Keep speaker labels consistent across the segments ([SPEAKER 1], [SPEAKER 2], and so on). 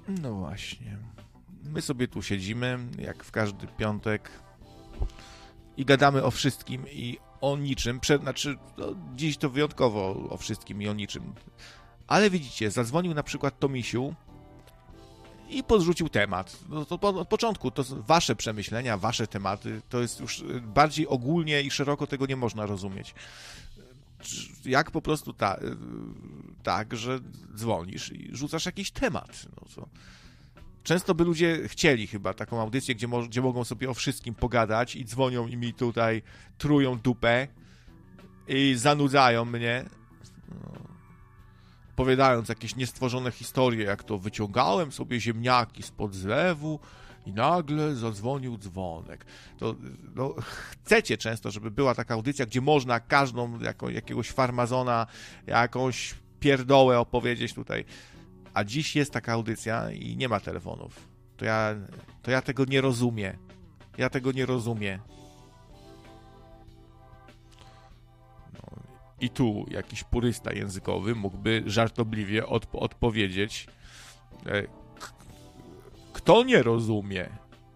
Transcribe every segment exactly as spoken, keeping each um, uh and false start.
[SPEAKER 1] No właśnie. My sobie tu siedzimy, jak w każdy piątek i gadamy o wszystkim i o niczym. Prze- znaczy, no, dziś to wyjątkowo o wszystkim i o niczym. Ale widzicie, zadzwonił na przykład Tomisiu i podrzucił temat. No to po, od początku to są wasze przemyślenia, wasze tematy. To jest już bardziej ogólnie i szeroko tego nie można rozumieć. Jak po prostu ta, tak, że dzwonisz i rzucasz jakiś temat. No to często by ludzie chcieli chyba taką audycję, gdzie, mo- gdzie mogą sobie o wszystkim pogadać i dzwonią i mi tutaj trują dupę i zanudzają mnie, no, opowiadając jakieś niestworzone historie, jak to wyciągałem sobie ziemniaki spod zlewu i nagle zadzwonił dzwonek. To no, chcecie często, żeby była taka audycja, gdzie można każdą, jako, jakiegoś farmazona, jakąś pierdołę opowiedzieć tutaj. A dziś jest taka audycja i nie ma telefonów. To ja, to ja tego nie rozumiem. Ja tego nie rozumiem. No. I tu jakiś purysta językowy mógłby żartobliwie odp- odpowiedzieć, e, k- kto nie rozumie?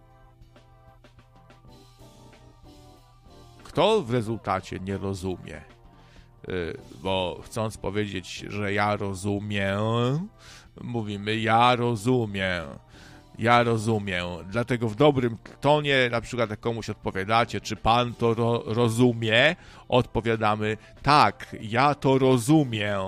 [SPEAKER 1] Kto w rezultacie nie rozumie? E, bo chcąc powiedzieć, że ja rozumiem, mówimy ja rozumiem, ja rozumiem. Dlatego w dobrym tonie, na przykład jak komuś odpowiadacie, czy pan to ro- rozumie, odpowiadamy tak, ja to rozumiem.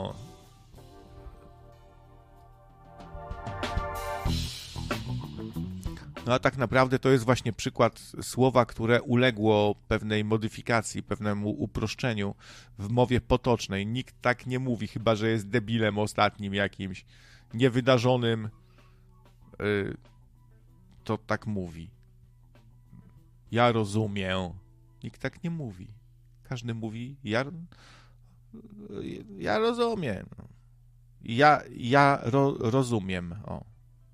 [SPEAKER 1] No a tak naprawdę to jest właśnie przykład słowa, które uległo pewnej modyfikacji, pewnemu uproszczeniu w mowie potocznej. Nikt tak nie mówi, chyba że jest debilem ostatnim jakimś, niewydarzonym, yy, to tak mówi. Ja rozumiem. Nikt tak nie mówi. Każdy mówi, ja, ja rozumiem. Ja, ja ro, rozumiem. O.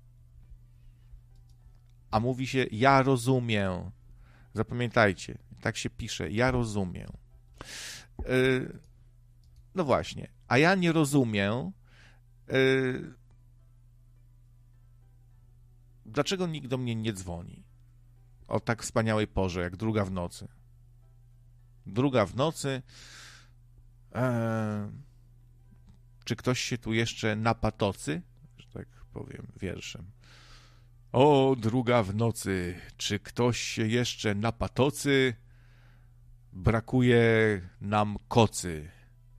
[SPEAKER 1] A mówi się, ja rozumiem. Zapamiętajcie, tak się pisze, ja rozumiem. Yy, no właśnie, a ja nie rozumiem, yy, dlaczego nikt do mnie nie dzwoni o tak wspaniałej porze, jak druga w nocy. Druga w nocy. Yy, czy ktoś się tu jeszcze na patocy, że tak powiem wierszem. O, druga w nocy, czy ktoś się jeszcze na patocy? Brakuje nam kocy.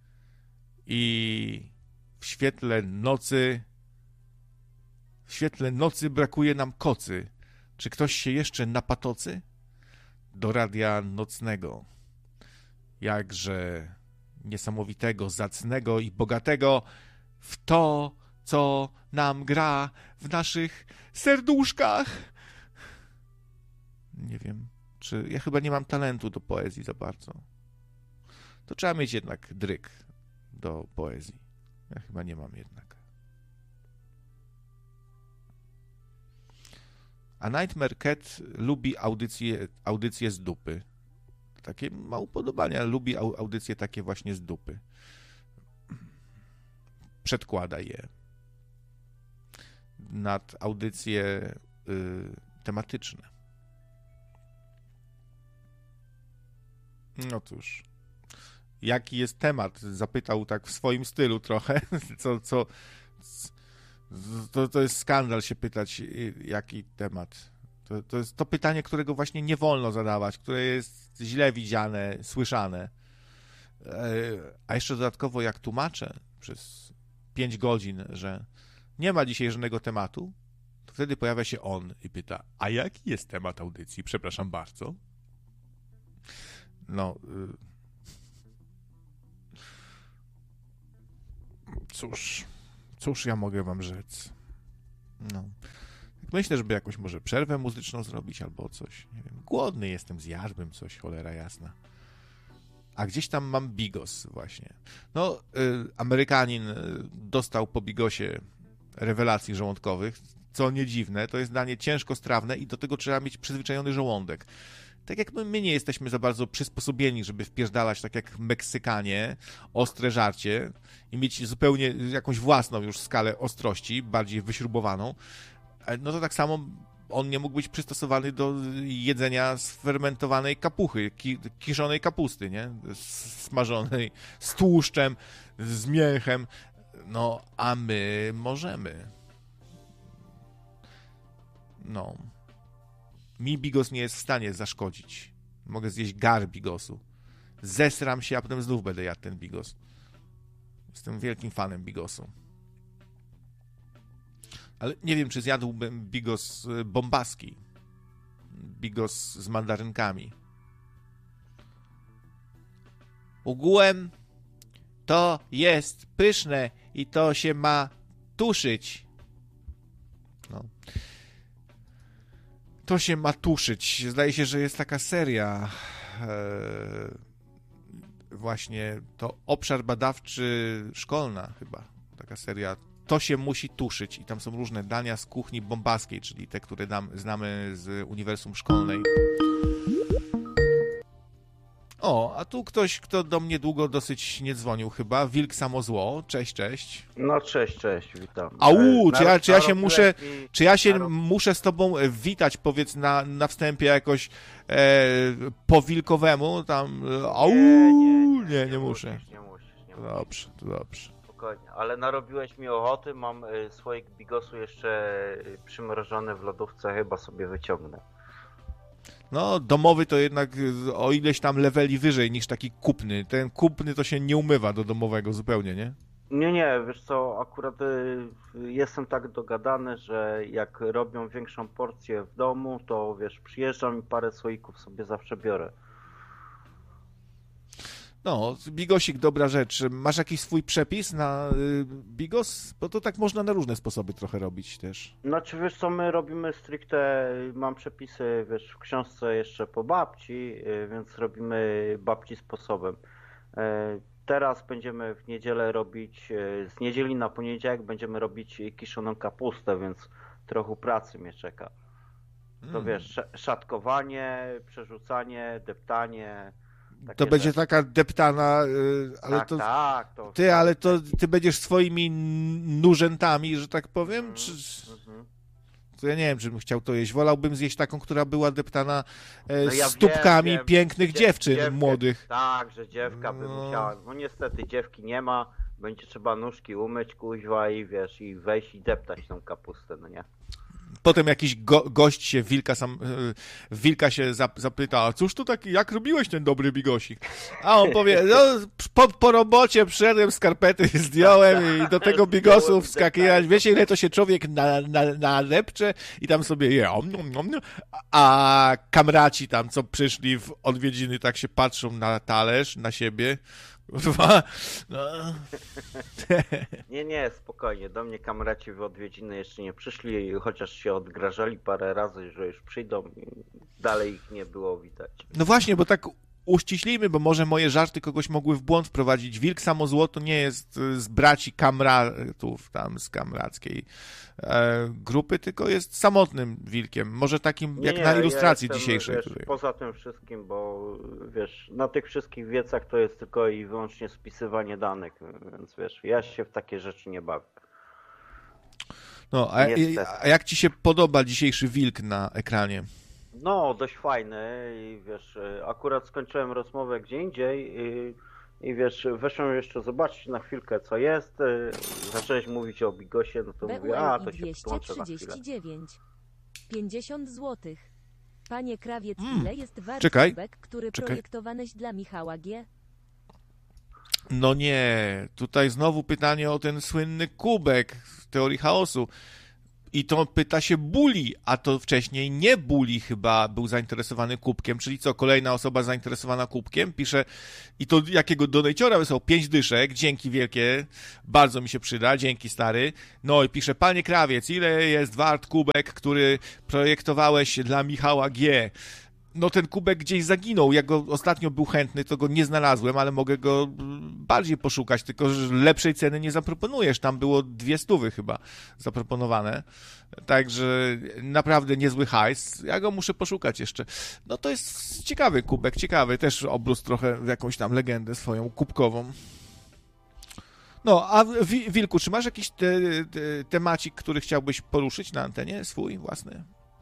[SPEAKER 1] I w świetle nocy, w świetle nocy brakuje nam kocy. Czy ktoś się jeszcze na patocy? Do radia nocnego. Jakże niesamowitego, zacnego i bogatego w to, co nam gra w naszych serduszkach. Nie wiem, czy... Ja chyba nie mam talentu do poezji za bardzo. To trzeba mieć jednak dryk do poezji. Ja chyba nie mam jednak. A Nightmare Cat lubi audycje, audycje z dupy. Takie ma upodobania. Lubi audycje takie właśnie z dupy. Przedkłada je nad audycje y, tematyczne. No cóż, jaki jest temat? Zapytał tak w swoim stylu trochę. Co, co, to, to jest skandal się pytać, jaki temat. To, to jest to pytanie, którego właśnie nie wolno zadawać, które jest źle widziane, słyszane. A jeszcze dodatkowo, jak tłumaczę przez pięć godzin, że nie ma dzisiaj żadnego tematu, to wtedy pojawia się on i pyta, a jaki jest temat audycji? Przepraszam bardzo. No, cóż, cóż ja mogę wam rzec? No, myślę, żeby jakąś może przerwę muzyczną zrobić albo coś, nie wiem, głodny jestem, zjadłbym coś, cholera jasna. A gdzieś tam mam bigos właśnie. No, y, Amerykanin dostał po bigosie rewelacji żołądkowych, co nie dziwne, to jest danie ciężko strawne i do tego trzeba mieć przyzwyczajony żołądek. Tak jak my, my nie jesteśmy za bardzo przysposobieni, żeby wpierdalać tak jak Meksykanie ostre żarcie i mieć zupełnie jakąś własną już skalę ostrości, bardziej wyśrubowaną, no to tak samo on nie mógł być przystosowany do jedzenia sfermentowanej kapuchy, ki, kiszonej kapusty, nie? Smażonej z tłuszczem, z mięchem. No, a my możemy. No. Mi bigos nie jest w stanie zaszkodzić. Mogę zjeść gar bigosu. Zesram się, a potem znów będę jadł ten bigos. Jestem wielkim fanem bigosu. Ale nie wiem, czy zjadłbym bigos bombaski. Bigos z mandarynkami. Ogółem to jest pyszne i to się ma tuszyć. No. To się ma tuszyć. Zdaje się, że jest taka seria e, właśnie to obszar badawczy szkolna chyba. Taka seria To się musi tuszyć i tam są różne dania z kuchni bombaskiej, czyli te, które dam, znamy z uniwersum szkolnej. O, a tu ktoś, kto do mnie długo dosyć nie dzwonił chyba. Wilk Samozło. Cześć, cześć.
[SPEAKER 2] No cześć, cześć, witam.
[SPEAKER 1] Au, czy ja, czy ja się muszę,
[SPEAKER 2] mi...
[SPEAKER 1] czy ja się muszę z tobą witać, powiedz na, na wstępie jakoś e, po wilkowemu, tam, au,
[SPEAKER 2] nie, nie, nie,
[SPEAKER 1] nie, nie,
[SPEAKER 2] nie
[SPEAKER 1] muszę.
[SPEAKER 2] Musisz, nie musisz, nie
[SPEAKER 1] To
[SPEAKER 2] musisz.
[SPEAKER 1] dobrze, to dobrze.
[SPEAKER 2] Spokojnie, ale narobiłeś mi ochoty, mam y, słoik bigosu jeszcze y, przymrożony w lodówce, chyba sobie wyciągnę.
[SPEAKER 1] No, domowy to jednak o ileś tam leveli wyżej niż taki kupny. Ten kupny to się nie umywa do domowego zupełnie, nie?
[SPEAKER 2] Nie, nie, wiesz co, akurat y, jestem tak dogadany, że jak robią większą porcję w domu, to wiesz, przyjeżdżam i parę słoików sobie zawsze biorę.
[SPEAKER 1] No, bigosik, dobra rzecz. Masz jakiś swój przepis na y, bigos? Bo to tak można na różne sposoby trochę robić też.
[SPEAKER 2] Znaczy wiesz co, my robimy stricte, mam przepisy, wiesz, w książce jeszcze po babci, y, więc robimy babci sposobem. Y, Teraz będziemy w niedzielę robić, y, z niedzieli na poniedziałek będziemy robić kiszoną kapustę, więc trochę pracy mnie czeka. To
[SPEAKER 1] Mm.
[SPEAKER 2] wiesz, sz- szatkowanie, przerzucanie, deptanie. takie
[SPEAKER 1] To będzie
[SPEAKER 2] rzeczy.
[SPEAKER 1] taka deptana, y, ale
[SPEAKER 2] tak,
[SPEAKER 1] to...
[SPEAKER 2] tak, to
[SPEAKER 1] Ty, ale to ty będziesz swoimi nurzętami, że tak powiem?
[SPEAKER 2] Mhm,
[SPEAKER 1] Czy...
[SPEAKER 2] mhm.
[SPEAKER 1] To ja nie wiem, czy bym chciał to jeść. Wolałbym zjeść taką, która była deptana e,
[SPEAKER 2] No ja
[SPEAKER 1] stópkami
[SPEAKER 2] wiem, wiem.
[SPEAKER 1] pięknych
[SPEAKER 2] Dziew-
[SPEAKER 1] dziewczyn
[SPEAKER 2] dziewkę-
[SPEAKER 1] młodych.
[SPEAKER 2] Tak, że dziewka by
[SPEAKER 1] No.
[SPEAKER 2] musiała. No niestety dziewki nie ma. Będzie trzeba nóżki umyć, kuźwa i wiesz, i wejść i deptać tą kapustę, no nie?
[SPEAKER 1] Potem jakiś go, gość się wilka sam, e, wilka się zap, zapyta, a cóż to taki, jak robiłeś ten dobry bigosik? A on powie, no po, po robocie przyszedłem, skarpety zdjąłem i do tego bigosu wskakiwać. Wiecie, ile to się człowiek na, na, nalepcze i tam sobie je. Om, om, om. A kamraci tam, co przyszli w odwiedziny, tak się patrzą na talerz, na siebie. Kurwa, no.
[SPEAKER 2] Nie, nie, spokojnie. Do mnie kamraci w odwiedziny jeszcze nie przyszli, chociaż się odgrażali parę razy, że już przyjdą i dalej ich nie było widać.
[SPEAKER 1] No właśnie, bo tak uściślijmy, bo może moje żarty kogoś mogły w błąd wprowadzić. Wilk Samozło to nie jest z braci kamratów, tam z kamrackiej e, grupy, tylko jest samotnym wilkiem. Może takim
[SPEAKER 2] Nie,
[SPEAKER 1] jak
[SPEAKER 2] nie,
[SPEAKER 1] na ilustracji
[SPEAKER 2] ja jestem,
[SPEAKER 1] dzisiejszej.
[SPEAKER 2] Wiesz,
[SPEAKER 1] Tutaj.
[SPEAKER 2] poza tym wszystkim, bo wiesz, na tych wszystkich wiecach to jest tylko i wyłącznie spisywanie danych, więc wiesz, ja się w takie rzeczy nie bawię.
[SPEAKER 1] No, a,
[SPEAKER 2] Niestety.
[SPEAKER 1] a jak ci się podoba dzisiejszy wilk na ekranie?
[SPEAKER 2] No, dość fajny i wiesz, akurat skończyłem rozmowę gdzie indziej i, i wiesz, weszłem jeszcze zobaczyć na chwilkę co jest, zacząłeś mówić o bigosie, no to mówię, a to się podłączę na chwilę.
[SPEAKER 3] dwieście trzydzieści dziewięć. pięćdziesiąt złotych. Panie Krawiec,
[SPEAKER 1] Mm.
[SPEAKER 3] ile jest wart
[SPEAKER 1] Czekaj,
[SPEAKER 3] kubek, który
[SPEAKER 1] czekaj.
[SPEAKER 3] projektowałeś dla Michała G?
[SPEAKER 1] No nie, tutaj znowu pytanie o ten słynny kubek w teorii chaosu. I to pyta się Buli, a to wcześniej nie Buli chyba był zainteresowany kubkiem, czyli co, kolejna osoba zainteresowana kubkiem pisze, i to jakiego donajciora wysłał, pięć dyszek, dzięki wielkie, bardzo mi się przyda, dzięki stary. No i pisze, panie Krawiec, ile jest wart kubek, który projektowałeś dla Michała G? No ten kubek gdzieś zaginął, jak go ostatnio był chętny, to go nie znalazłem, ale mogę go bardziej poszukać, tylko że lepszej ceny nie zaproponujesz, tam było dwie stówy chyba zaproponowane, także naprawdę niezły hajs, ja go muszę poszukać jeszcze. No to jest ciekawy kubek, ciekawy, też obrósł trochę w jakąś tam legendę swoją kubkową. No, a Wi- Wilku, czy masz jakiś te, te, temacik, który chciałbyś poruszyć na antenie, swój własny?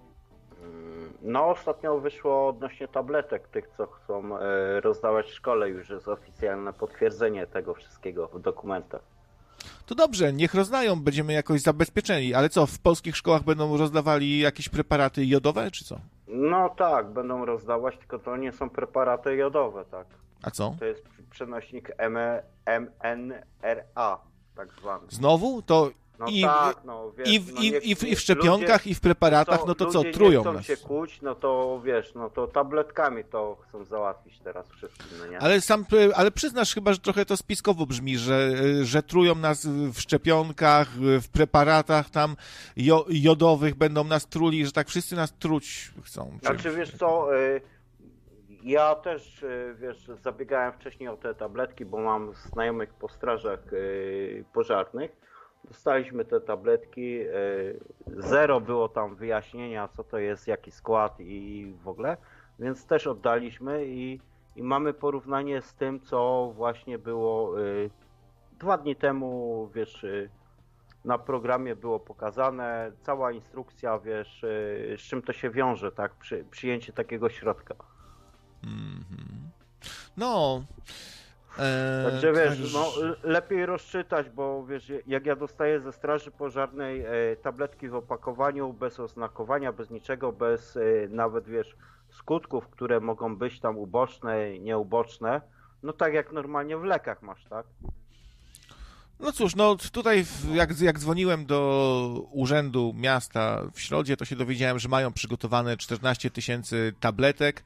[SPEAKER 2] No, ostatnio wyszło odnośnie tabletek, tych, co chcą e, rozdawać w szkole, już jest oficjalne potwierdzenie tego wszystkiego w dokumentach.
[SPEAKER 1] To dobrze, niech rozdają, będziemy jakoś zabezpieczeni, ale co, w polskich szkołach będą rozdawali jakieś preparaty jodowe, czy co?
[SPEAKER 2] No tak, będą rozdawać, tylko to nie są preparaty jodowe, tak.
[SPEAKER 1] A co?
[SPEAKER 2] To jest przenośnik M N R A, tak zwany.
[SPEAKER 1] Znowu? To
[SPEAKER 2] No
[SPEAKER 1] i,
[SPEAKER 2] tak, no wiesz,
[SPEAKER 1] i, w,
[SPEAKER 2] no
[SPEAKER 1] i,
[SPEAKER 2] nie,
[SPEAKER 1] i, w,
[SPEAKER 2] nie,
[SPEAKER 1] i w szczepionkach,
[SPEAKER 2] ludzie,
[SPEAKER 1] i w preparatach,
[SPEAKER 2] co,
[SPEAKER 1] no to co,
[SPEAKER 2] ludzie
[SPEAKER 1] trują
[SPEAKER 2] nie chcą
[SPEAKER 1] nas.
[SPEAKER 2] się kłuć, no to wiesz, no to tabletkami to chcą załatwić teraz wszystkim, no nie?
[SPEAKER 1] Ale sam, ale przyznasz chyba, że trochę to spiskowo brzmi, że, że trują nas w szczepionkach, w preparatach tam jo, jodowych, będą nas truli, że tak wszyscy nas truć chcą.
[SPEAKER 2] Znaczy wiesz co, y, ja też, y, wiesz, zabiegałem wcześniej o te tabletki, bo mam znajomych po strażach y, pożarnych. Dostaliśmy te tabletki, y, zero było tam wyjaśnienia, co to jest, jaki skład i w ogóle, więc też oddaliśmy i, i mamy porównanie z tym, co właśnie było y, dwa dni temu, wiesz, y, na programie było pokazane, cała instrukcja, wiesz, y, z czym to się wiąże, tak, przy, przyjęcie takiego środka.
[SPEAKER 1] Mm-hmm. No... Eee,
[SPEAKER 2] Także wiesz,
[SPEAKER 1] tak,
[SPEAKER 2] no, lepiej rozczytać, bo wiesz, jak ja dostaję ze straży pożarnej e, tabletki w opakowaniu, bez oznakowania, bez niczego, bez e, nawet wiesz, skutków, które mogą być tam uboczne, nieuboczne, no tak jak normalnie w lekach masz, tak?
[SPEAKER 1] No cóż, no tutaj jak, jak dzwoniłem do Urzędu Miasta w Środzie, to się dowiedziałem, że mają przygotowane czternaście tysięcy tabletek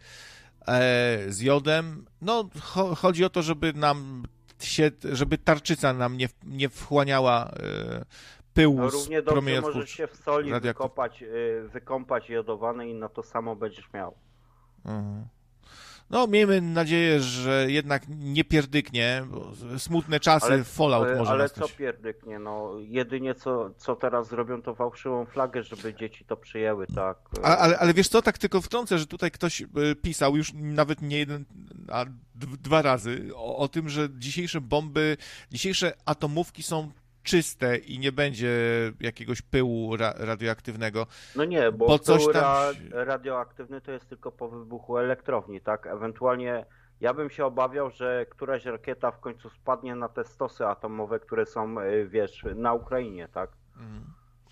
[SPEAKER 1] z jodem. No, cho- chodzi o to, żeby nam się, żeby tarczyca nam nie, nie wchłaniała e, pyłu
[SPEAKER 2] No
[SPEAKER 1] z
[SPEAKER 2] równie dobrze
[SPEAKER 1] promieniotwórczych.
[SPEAKER 2] możesz się w soli
[SPEAKER 1] radioaktyw-
[SPEAKER 2] wykopać, y, wykąpać jodowanej i na to samo będziesz miał.
[SPEAKER 1] Mhm. No, miejmy nadzieję, że jednak nie pierdyknie, bo smutne czasy,
[SPEAKER 2] Ale,
[SPEAKER 1] Fallout
[SPEAKER 2] y,
[SPEAKER 1] może
[SPEAKER 2] ale
[SPEAKER 1] nastać.
[SPEAKER 2] co pierdyknie, no jedynie co, co teraz zrobią, to fałszywą flagę, żeby dzieci to przyjęły, tak.
[SPEAKER 1] A, ale, ale wiesz co, tak tylko wtrącę, że tutaj ktoś y, pisał już nawet nie jeden, a d- dwa razy o, o tym, że dzisiejsze bomby, dzisiejsze atomówki są czyste i nie będzie jakiegoś pyłu ra- radioaktywnego.
[SPEAKER 2] No nie, bo,
[SPEAKER 1] Bo coś
[SPEAKER 2] pył
[SPEAKER 1] tam
[SPEAKER 2] ra-
[SPEAKER 1] się-
[SPEAKER 2] radioaktywny to jest tylko po wybuchu elektrowni, tak? Ewentualnie ja bym się obawiał, że któraś rakieta w końcu spadnie na te stosy atomowe, które są, y, wiesz, na Ukrainie, tak?
[SPEAKER 1] Mhm.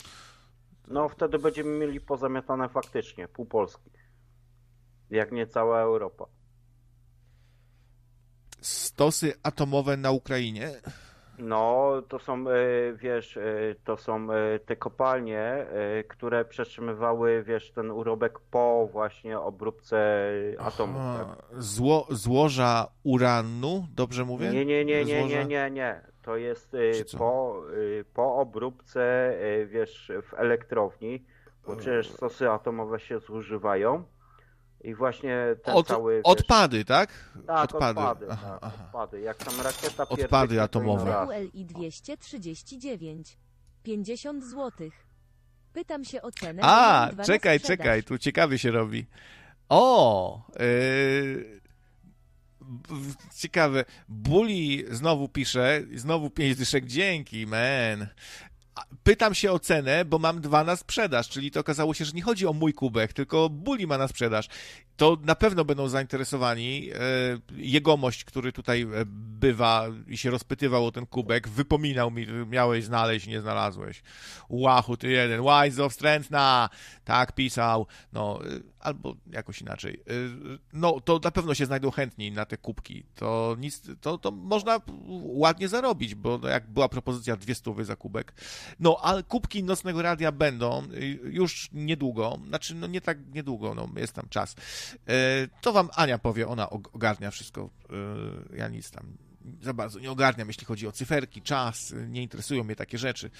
[SPEAKER 2] No wtedy będziemy mieli pozamiatane faktycznie, pół Polski. Jak nie cała Europa.
[SPEAKER 1] Stosy atomowe na Ukrainie.
[SPEAKER 2] No, to są, y, wiesz, y, to są y, te kopalnie, y, które przetrzymywały, wiesz, ten urobek po właśnie obróbce atomu.
[SPEAKER 1] Aha,
[SPEAKER 2] Tak?
[SPEAKER 1] Zło, złoża uranu, dobrze mówię?
[SPEAKER 2] Nie, nie, nie, nie,
[SPEAKER 1] Złoża?
[SPEAKER 2] nie, nie, nie. To jest y,
[SPEAKER 1] Czy co?
[SPEAKER 2] po, y, po obróbce, y, wiesz, w elektrowni, bo przecież stosy atomowe się zużywają i właśnie ten
[SPEAKER 1] Od,
[SPEAKER 2] cały, wiesz,
[SPEAKER 1] odpady, tak?
[SPEAKER 2] tak,
[SPEAKER 1] odpady.
[SPEAKER 2] odpady,
[SPEAKER 1] Aha,
[SPEAKER 2] tak,
[SPEAKER 1] aha.
[SPEAKER 2] odpady. Jak tam rakieta
[SPEAKER 1] Odpady
[SPEAKER 2] pierdyknie, to
[SPEAKER 1] atomowe.
[SPEAKER 2] ino raz.
[SPEAKER 3] W L I dwieście trzydzieści dziewięć. pięćdziesiąt złotych. Pytam się o cenę. bo
[SPEAKER 1] A,
[SPEAKER 3] mam dwa na
[SPEAKER 1] czekaj,
[SPEAKER 3] sprzedaż.
[SPEAKER 1] czekaj, tu ciekawy się robi. O, yy, b- ciekawe. Buli znowu pisze, znowu pięć dyszek, dzięki, man. A, pytam się o cenę, bo mam dwa na sprzedaż, czyli to okazało się, że nie chodzi o mój kubek, tylko Buli ma na sprzedaż. To na pewno będą zainteresowani. E, jegomość, który tutaj e, bywa i się rozpytywał o ten kubek, wypominał mi, miałeś znaleźć, nie znalazłeś. Łachu, ty jeden, łajzo wstrętna. Tak pisał. No, e, albo jakoś inaczej. E, no, to na pewno się znajdą chętni na te kubki. To nic, to, to można ładnie zarobić, bo jak była propozycja dwie stówy za kubek. No, ale kubki Nocnego Radia będą y, już niedługo, znaczy no nie tak niedługo, no jest tam czas. Y, To wam Ania powie, ona og- ogarnia wszystko. Y, Ja nic tam za bardzo nie ogarniam, jeśli chodzi o cyferki, czas, y, nie interesują mnie takie rzeczy.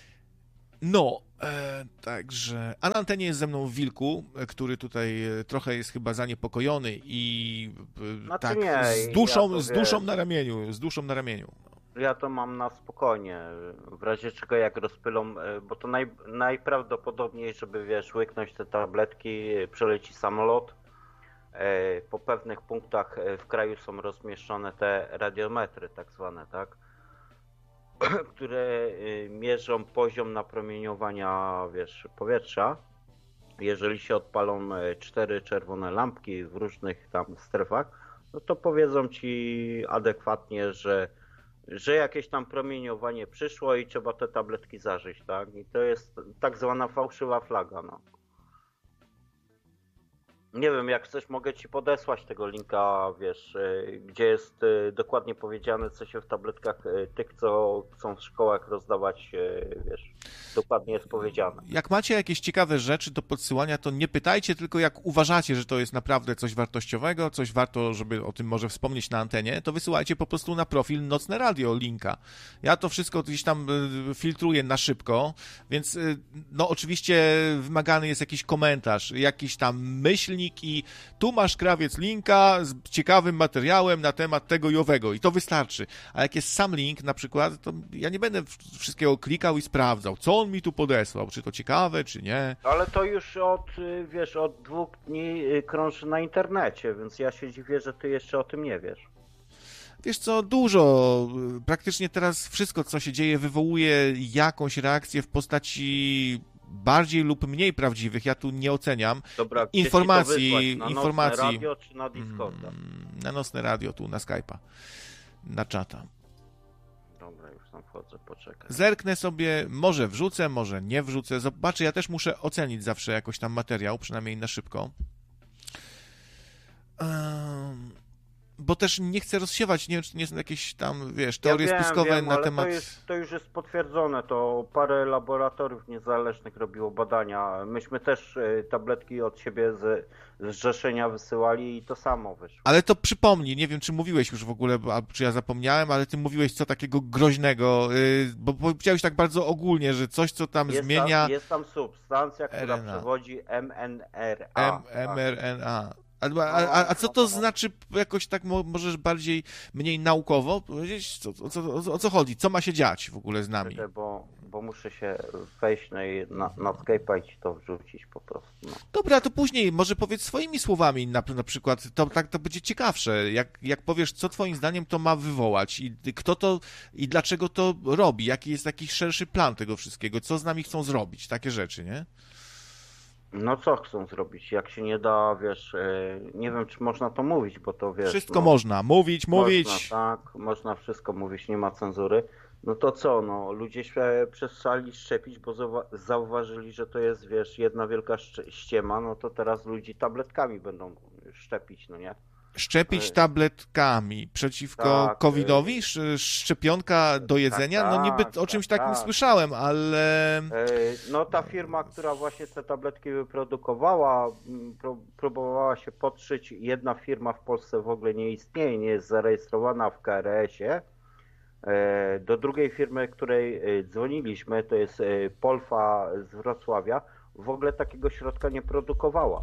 [SPEAKER 1] No, e, także. A na antenie jest ze mną Wilku, e, który tutaj e, trochę jest chyba zaniepokojony i e,
[SPEAKER 2] Znaczy
[SPEAKER 1] tak
[SPEAKER 2] nie,
[SPEAKER 1] z
[SPEAKER 2] ja
[SPEAKER 1] duszą,
[SPEAKER 2] to
[SPEAKER 1] z duszą
[SPEAKER 2] wiesz.
[SPEAKER 1] na ramieniu, z duszą na ramieniu.
[SPEAKER 2] Ja to mam na spokojnie, w razie czego jak rozpylą, e, bo to naj, najprawdopodobniej, żeby wiesz, łyknąć te tabletki, e, przeleci samolot. E, Po pewnych punktach e, w kraju są rozmieszczone te radiometry tak zwane, tak? które mierzą poziom napromieniowania, wiesz, powietrza. Jeżeli się odpalą cztery czerwone lampki w różnych tam strefach, no to powiedzą ci adekwatnie, że, że jakieś tam promieniowanie przyszło i trzeba te tabletki zażyć, tak? I to jest tak zwana fałszywa flaga, no. Nie wiem, jak chcesz, mogę ci podesłać tego linka, wiesz, gdzie jest dokładnie powiedziane, co się w tabletkach tych, co chcą w szkołach rozdawać, wiesz, dokładnie jest powiedziane.
[SPEAKER 1] Jak macie jakieś ciekawe rzeczy do podsyłania, to nie pytajcie, tylko jak uważacie, że to jest naprawdę coś wartościowego, coś warto, żeby o tym może wspomnieć na antenie, to wysyłajcie po prostu na profil Nocne Radio linka. Ja to wszystko gdzieś tam filtruję na szybko, więc no oczywiście wymagany jest jakiś komentarz, jakiś tam myślnik i tu masz, krawiec, linka z ciekawym materiałem na temat tego i owego i to wystarczy. A jak jest sam link na przykład, to ja nie będę wszystkiego klikał i sprawdzał, co on mi tu podesłał, czy to ciekawe, czy nie.
[SPEAKER 2] Ale to już od, wiesz, od dwóch dni krąży na internecie, więc ja się dziwię, że ty jeszcze o tym nie wiesz.
[SPEAKER 1] Wiesz co, dużo. Praktycznie teraz wszystko, co się dzieje, wywołuje jakąś reakcję w postaci bardziej lub mniej prawdziwych, ja tu nie oceniam.
[SPEAKER 2] Dobra,
[SPEAKER 1] informacji,
[SPEAKER 2] na
[SPEAKER 1] informacji.
[SPEAKER 2] Nocne Radio czy na Discorda?
[SPEAKER 1] Mm, na Nocne Radio, tu na Skype'a, na czata.
[SPEAKER 2] Dobra, już tam wchodzę, poczekaj.
[SPEAKER 1] Zerknę sobie, może wrzucę, może nie wrzucę. Zobaczę, ja też muszę ocenić zawsze jakoś tam materiał, przynajmniej na szybko. Um, bo też nie chcę rozsiewać, nie wiem, czy nie są jakieś tam, wiesz, teorie
[SPEAKER 2] ja wiem,
[SPEAKER 1] spiskowe
[SPEAKER 2] wiem,
[SPEAKER 1] na
[SPEAKER 2] ale
[SPEAKER 1] temat...
[SPEAKER 2] To, jest, to już jest potwierdzone, to parę laboratoriów niezależnych robiło badania. Myśmy też y, tabletki od siebie z, z zrzeszenia wysyłali i to samo wyszło.
[SPEAKER 1] Ale to przypomnij, nie wiem, czy mówiłeś już w ogóle, albo czy ja zapomniałem, ale ty mówiłeś co takiego groźnego, yy, bo powiedziałeś tak bardzo ogólnie, że coś, co tam
[SPEAKER 2] jest
[SPEAKER 1] zmienia...
[SPEAKER 2] Tam, jest tam substancja, która
[SPEAKER 1] R N A.
[SPEAKER 2] przewodzi M N R A.
[SPEAKER 1] M R N A. A, a, a co to znaczy, jakoś tak możesz bardziej, mniej naukowo powiedzieć, co, o, co, o co chodzi, co ma się dziać w ogóle z nami?
[SPEAKER 2] Bo, bo muszę się wejść na, na, na Skype'a i ci to wrzucić po prostu. No.
[SPEAKER 1] Dobra, to później może powiedz swoimi słowami, na, na przykład, to, tak, to będzie ciekawsze, jak, jak powiesz, co twoim zdaniem to ma wywołać i kto to, i dlaczego to robi, jaki jest jakiś szerszy plan tego wszystkiego, co z nami chcą zrobić, takie rzeczy, nie?
[SPEAKER 2] No co chcą zrobić? Jak się nie da, wiesz, nie wiem, czy można to mówić, bo to wiesz...
[SPEAKER 1] Wszystko
[SPEAKER 2] no,
[SPEAKER 1] można, mówić, mówić.
[SPEAKER 2] Można, tak, można wszystko mówić, nie ma cenzury. No to co, no, ludzie się przestali szczepić, bo zauważyli, że to jest, wiesz, jedna wielka ściema, no to teraz ludzi tabletkami będą szczepić, no nie?
[SPEAKER 1] Szczepić tabletkami przeciwko
[SPEAKER 2] tak,
[SPEAKER 1] covidowi? Szczepionka do jedzenia?
[SPEAKER 2] tak,
[SPEAKER 1] no niby
[SPEAKER 2] tak,
[SPEAKER 1] o czymś
[SPEAKER 2] tak,
[SPEAKER 1] takim
[SPEAKER 2] tak.
[SPEAKER 1] słyszałem, ale...
[SPEAKER 2] No ta firma, która właśnie te tabletki wyprodukowała, próbowała się podszyć. Jedna firma w Polsce w ogóle nie istnieje, nie jest zarejestrowana w K R S-ie. Do drugiej firmy, której dzwoniliśmy, to jest Polfa z Wrocławia, w ogóle takiego środka nie produkowała.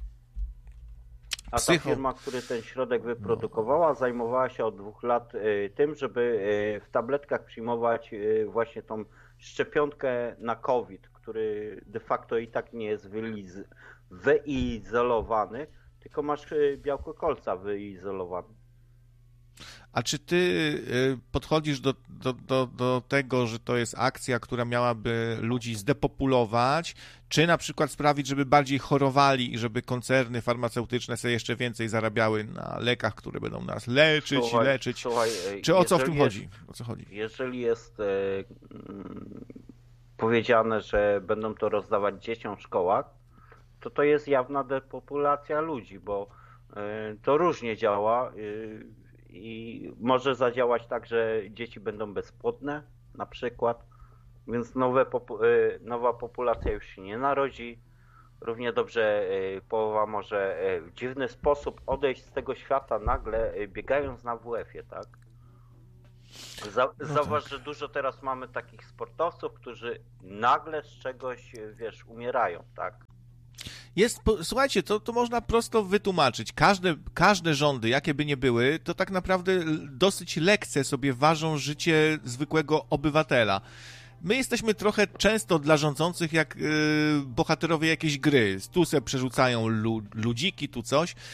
[SPEAKER 2] A ta firma, która ten środek wyprodukowała, zajmowała się od dwóch lat tym, żeby w tabletkach przyjmować właśnie tą szczepionkę na COVID, który de facto i tak nie jest wyizolowany, tylko masz białko kolca wyizolowane.
[SPEAKER 1] A czy ty podchodzisz do, do, do, do tego, że to jest akcja, która miałaby ludzi zdepopulować, czy na przykład sprawić, żeby bardziej chorowali i żeby koncerny farmaceutyczne sobie jeszcze więcej zarabiały na lekach, które będą nas leczyć
[SPEAKER 2] słuchaj,
[SPEAKER 1] i leczyć?
[SPEAKER 2] Słuchaj,
[SPEAKER 1] czy o co w tym
[SPEAKER 2] jest,
[SPEAKER 1] chodzi? O co chodzi?
[SPEAKER 2] Jeżeli jest e, mm, powiedziane, że będą to rozdawać dzieciom w szkołach, to to jest jawna depopulacja ludzi, bo e, to różnie działa. E, I może zadziałać tak, że dzieci będą bezpłodne na przykład, więc nowe popu nowa populacja już się nie narodzi. Równie dobrze połowa może w dziwny sposób odejść z tego świata nagle, biegając na W F-ie, tak? Za
[SPEAKER 1] no
[SPEAKER 2] zauważ,
[SPEAKER 1] tak.
[SPEAKER 2] że dużo teraz mamy takich sportowców, którzy nagle z czegoś, wiesz, umierają, tak?
[SPEAKER 1] Jest, słuchajcie, to, to można prosto wytłumaczyć. Każde, każde rządy, jakie by nie były, to tak naprawdę dosyć lekce sobie ważą życie zwykłego obywatela. My jesteśmy trochę często dla rządzących jak yy, bohaterowie jakiejś gry. Tu se przerzucają lu, ludziki, tu coś.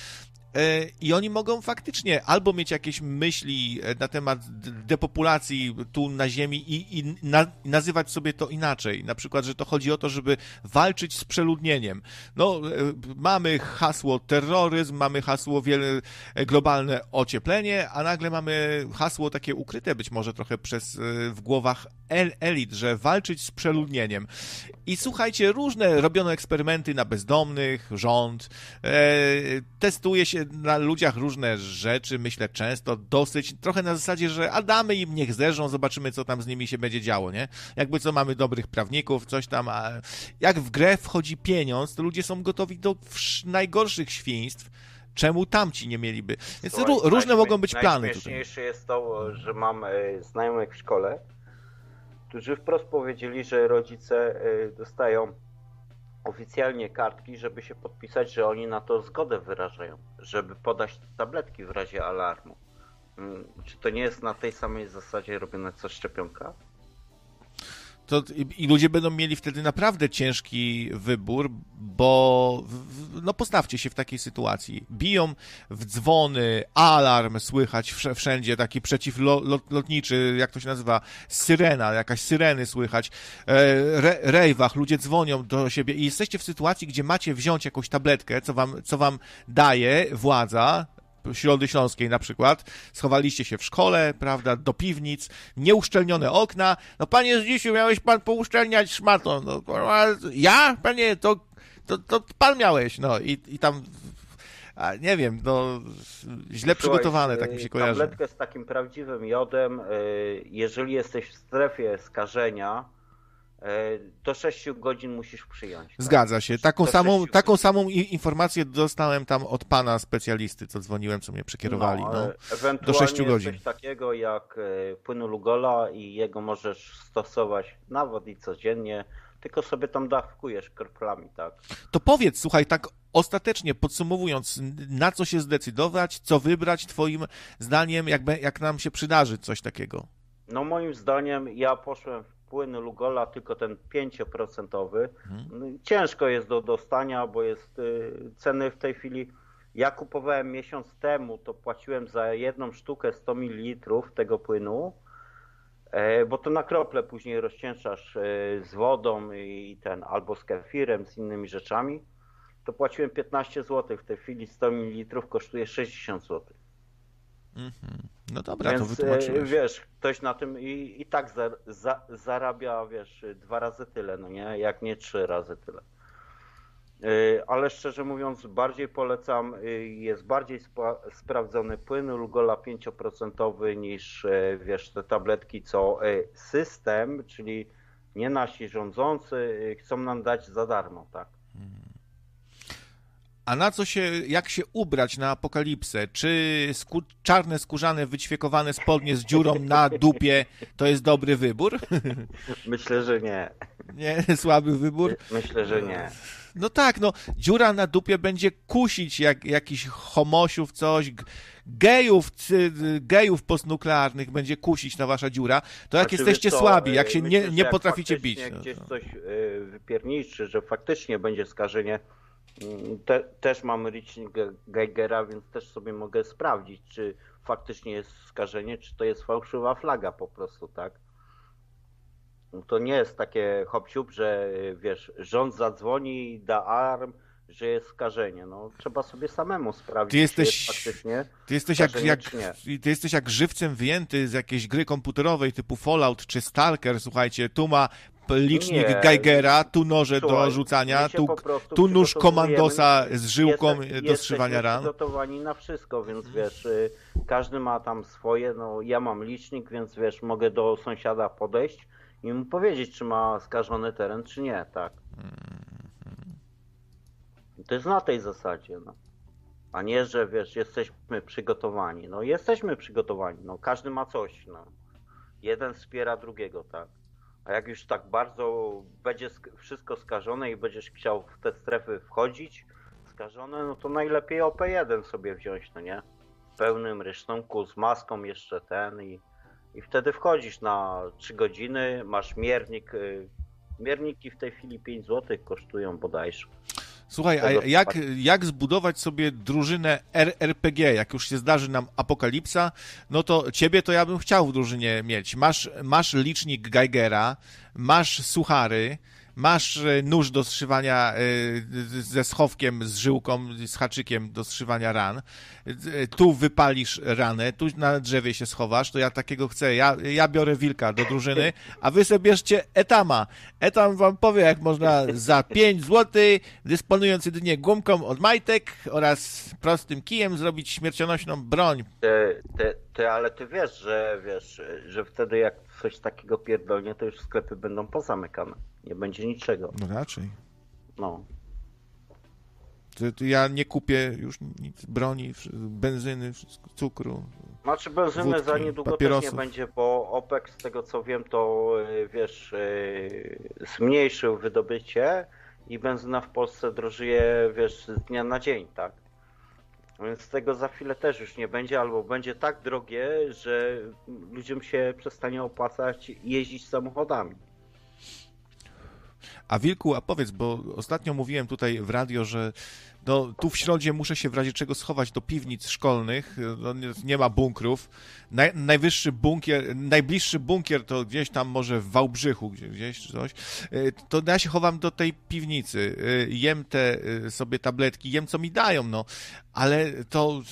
[SPEAKER 1] I oni mogą faktycznie albo mieć jakieś myśli na temat depopulacji tu na Ziemi i, i na, nazywać sobie to inaczej. Na przykład, że to chodzi o to, żeby walczyć z przeludnieniem. No, mamy hasło terroryzm, mamy hasło wiele, globalne ocieplenie, a nagle mamy hasło takie ukryte być może trochę przez w głowach el, elit, że walczyć z przeludnieniem. I słuchajcie, różne robiono eksperymenty na bezdomnych, rząd, e, testuje się na ludziach różne rzeczy, myślę często, dosyć, trochę na zasadzie, że a damy im, niech zerzą, zobaczymy, co tam z nimi się będzie działo, nie? Jakby co, mamy dobrych prawników, coś tam, a jak w grę wchodzi pieniądz, to ludzie są gotowi do najgorszych świństw, czemu tamci nie mieliby? Więc
[SPEAKER 2] Słuchaj,
[SPEAKER 1] ró- różne mogą być plany tutaj.
[SPEAKER 2] Najśmieszniejsze jest to, że mam znajomych w szkole, którzy wprost powiedzieli, że rodzice dostają oficjalnie kartki, żeby się podpisać, że oni na to zgodę wyrażają, żeby podać tabletki w razie alarmu. Czy to nie jest na tej samej zasadzie robione co szczepionka?
[SPEAKER 1] To i, i ludzie będą mieli wtedy naprawdę ciężki wybór, bo w, no postawcie się w takiej sytuacji. Biją w dzwony, alarm słychać wszędzie, taki przeciwlotniczy, jak to się nazywa, syrena, jakaś syreny słychać, re, rejwach, ludzie dzwonią do siebie i jesteście w sytuacji, gdzie macie wziąć jakąś tabletkę, co wam, co wam daje władza, Środy Śląskiej na przykład, schowaliście się w szkole, prawda, do piwnic, nieuszczelnione okna, no panie Zdzisiu, miałeś pan pouszczelniać szmatą, no ja? Panie, to, to, to pan miałeś, no i, i tam, a nie wiem, no źle Słuchaj, przygotowane, tak mi się kojarzy.
[SPEAKER 2] Tabletkę z takim prawdziwym jodem, jeżeli jesteś w strefie skażenia, do sześciu godzin musisz przyjąć.
[SPEAKER 1] Zgadza
[SPEAKER 2] tak?
[SPEAKER 1] się. Taką samą, taką samą informację dostałem tam od pana specjalisty, co dzwoniłem, co mnie przekierowali. No, no.
[SPEAKER 2] Ewentualnie
[SPEAKER 1] do sześciu godzin.
[SPEAKER 2] Coś takiego jak płynu Lugola i jego możesz stosować nawet i codziennie, tylko sobie tam dawkujesz kroplami, tak?
[SPEAKER 1] To powiedz, słuchaj, tak ostatecznie podsumowując, na co się zdecydować, co wybrać twoim zdaniem, jak, jak nam się przydarzy coś takiego?
[SPEAKER 2] No moim zdaniem ja poszłem w płyn Lugola, tylko ten pięcioprocentowy. Hmm. Ciężko jest do dostania, bo jest y, ceny w tej chwili. Ja kupowałem miesiąc temu, to płaciłem za jedną sztukę sto mililitrów tego płynu, e, bo to na krople później rozcieńczasz e, z wodą i ten, albo z kefirem, z innymi rzeczami. To płaciłem piętnaście złotych, w tej chwili sto mililitrów kosztuje sześćdziesiąt złotych.
[SPEAKER 1] Mm-hmm. No dobra,
[SPEAKER 2] Więc,
[SPEAKER 1] to wytłumaczyłeś.
[SPEAKER 2] Wiesz, ktoś na tym i, i tak za, za, zarabia, wiesz, dwa razy tyle, no nie? Jak nie trzy razy tyle. Yy, ale szczerze mówiąc, bardziej polecam, yy, jest bardziej spa, sprawdzony płyn Lugola pięcioprocentowy niż, yy, wiesz, te tabletki, co yy, system, czyli nie nasi rządzący, yy, chcą nam dać za darmo, tak? Hmm.
[SPEAKER 1] A na co się, jak się ubrać na apokalipsę? Czy sku, czarne, skórzane, wyćwiekowane spodnie z dziurą na dupie to jest dobry wybór?
[SPEAKER 2] Myślę, że nie.
[SPEAKER 1] Nie? Słaby wybór?
[SPEAKER 2] Myślę, że nie.
[SPEAKER 1] No tak, no dziura na dupie będzie kusić jak, jakiś homosiów, coś, gejów, gejów postnuklearnych będzie kusić ta wasza dziura, to jak znaczy, jesteście słabi, jak się
[SPEAKER 2] myślę,
[SPEAKER 1] nie, nie potraficie
[SPEAKER 2] jak
[SPEAKER 1] bić.
[SPEAKER 2] Jak gdzieś coś wypierniczy, że faktycznie będzie skażenie. Te, też mam licznik Geigera, więc też sobie mogę sprawdzić, czy faktycznie jest skażenie, czy to jest fałszywa flaga po prostu, tak? To nie jest takie hop-siup, że wiesz, rząd zadzwoni i da alarm, że jest skażenie. No, trzeba sobie samemu sprawdzić,
[SPEAKER 1] ty jesteś,
[SPEAKER 2] czy jest faktycznie
[SPEAKER 1] ty jesteś jak, jak,
[SPEAKER 2] nie.
[SPEAKER 1] ty jesteś jak żywcem wyjęty z jakiejś gry komputerowej typu Fallout czy Stalker, słuchajcie, tu ma licznik nie. Geigera, tu noże Słuchaj, do rzucania, tu, tu nóż komandosa z żyłką Jest, do zszywania ran.
[SPEAKER 2] Jesteśmy przygotowani na wszystko, więc wiesz, każdy ma tam swoje, no ja mam licznik, więc wiesz, mogę do sąsiada podejść i mu powiedzieć, czy ma skażony teren, czy nie, tak. To jest na tej zasadzie, no. A nie, że wiesz, jesteśmy przygotowani. No jesteśmy przygotowani, no każdy ma coś, no. Jeden wspiera drugiego, tak. A jak już tak bardzo będzie wszystko skażone i będziesz chciał w te strefy wchodzić, skażone, no to najlepiej O P jeden sobie wziąć, no nie? W pełnym rysztunku, z maską jeszcze ten i, i wtedy wchodzisz na trzy godziny, masz miernik. Mierniki w tej chwili pięć złotych kosztują bodajże.
[SPEAKER 1] Słuchaj, a jak, jak zbudować sobie drużynę R R P G, jak już się zdarzy nam apokalipsa, no to ciebie to ja bym chciał w drużynie mieć. Masz, masz licznik Geigera, masz suchary, masz nóż do zszywania ze schowkiem, z żyłką, z haczykiem do zszywania ran. Tu wypalisz ranę, tu na drzewie się schowasz, to ja takiego chcę. Ja, ja biorę wilka do drużyny, a wy sobie bierzcie Etama. Etam wam powie, jak można za pięć złotych, dysponując jedynie gumką od majtek oraz prostym kijem, zrobić śmiercionośną broń.
[SPEAKER 2] Ty, ty, ty, ale ty wiesz, że wiesz, że wtedy jak coś takiego pierdolnie, to już sklepy będą pozamykane. Nie będzie niczego.
[SPEAKER 1] No raczej.
[SPEAKER 2] No.
[SPEAKER 1] To, to ja nie kupię już nic, broni, benzyny, wszystko, cukru.
[SPEAKER 2] Znaczy benzyny
[SPEAKER 1] wódki,
[SPEAKER 2] za niedługo
[SPEAKER 1] papierosów.
[SPEAKER 2] też nie będzie, bo OPEC, z tego co wiem, to wiesz, zmniejszył wydobycie i benzyna w Polsce drożeje, wiesz, z dnia na dzień, tak? Więc tego za chwilę też już nie będzie, albo będzie tak drogie, że ludziom się przestanie opłacać jeździć samochodami.
[SPEAKER 1] A Wilku, a powiedz, bo ostatnio mówiłem tutaj w radio, że no, tu w Środzie muszę się w razie czego schować do piwnic szkolnych, no, nie, nie ma bunkrów. Naj, najwyższy bunkier, najbliższy bunkier to gdzieś tam może w Wałbrzychu, gdzieś czy coś. To ja się chowam do tej piwnicy, jem te sobie tabletki, jem co mi dają, no, ale to